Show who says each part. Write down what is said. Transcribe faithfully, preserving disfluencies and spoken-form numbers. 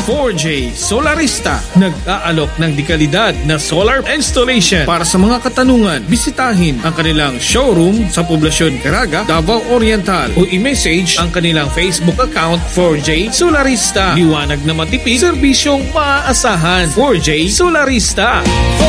Speaker 1: four J Solarista. Nag-aalok ng dekalidad na solar installation. Para sa mga katanungan, bisitahin ang kanilang showroom sa Poblacion Caraga, Davao Oriental o i-message ang kanilang Facebook account four J Solarista. Liwanag na matipid, serbisyong maaasahan. four J Solarista.